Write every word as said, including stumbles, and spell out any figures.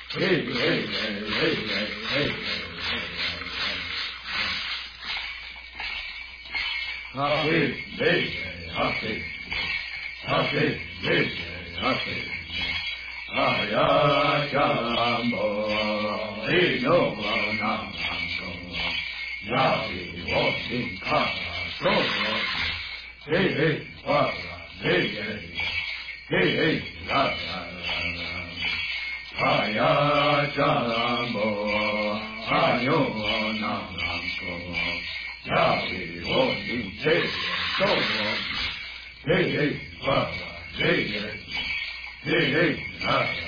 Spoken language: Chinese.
嘿嘿嘿嘿嘿嘿。哈嘿嘿哈嘿，哈嘿嘿哈嘿，阿呀迦摩嘿哟那那呀比我心卡说嘿嘿哇嘿嘿嘿嘿啦啦啦，阿呀迦摩阿哟那那呀比我心嘿说嘿嘿哇嘿嘿嘿嘿啊。